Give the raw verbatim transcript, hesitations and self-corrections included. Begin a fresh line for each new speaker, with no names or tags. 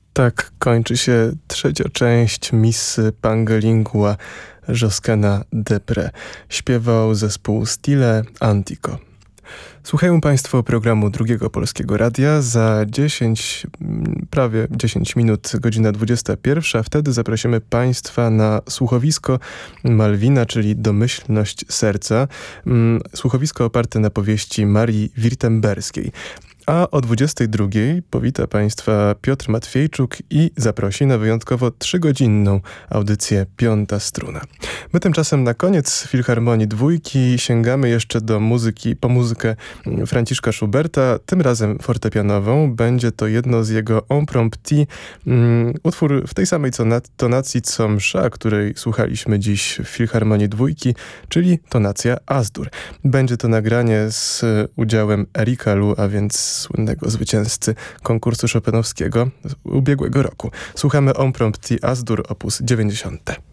Tak kończy się trzecia część Missy Pangelingua Josquina Desprez. Śpiewał zespół Stile Antico. Słuchają Państwo programu Drugiego Polskiego Radia. Za dziesięć, prawie dziesięć minut, godzina dwudziesta pierwsza. Wtedy zaprosimy Państwa na słuchowisko Malwina, czyli Domyślność serca. Słuchowisko oparte na powieści Marii Wirtemberskiej. A o dwudziestej drugiej powita Państwa Piotr Matwiejczuk i zaprosi na wyjątkowo trzygodzinną audycję Piąta Struna. My tymczasem na koniec Filharmonii Dwójki sięgamy jeszcze do muzyki, po muzykę Franciszka Schuberta, tym razem fortepianową. Będzie to jedno z jego impromptu, um, utwór w tej samej tonacji co msza, której słuchaliśmy dziś w Filharmonii Dwójki, czyli tonacja As-Dur. Będzie to nagranie z udziałem Erika Lu, a więc słynnego zwycięzcy konkursu chopinowskiego z ubiegłego roku. Słuchamy impromptu As-Dur op. dziewięćdziesiąt.